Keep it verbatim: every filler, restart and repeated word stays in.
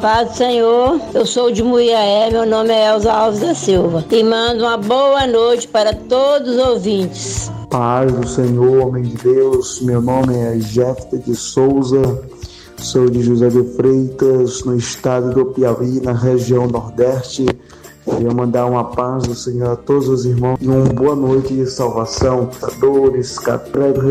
Paz do Senhor, eu sou de Muiaé, meu nome é Elza Alves da Silva e mando uma boa noite para todos os ouvintes. Paz do Senhor, homem de Deus, meu nome é Jefter de Souza, sou de José de Freitas, no estado do Piauí, na região Nordeste. Queria mandar uma paz do Senhor a todos os irmãos e uma boa noite de salvação, dores, catrés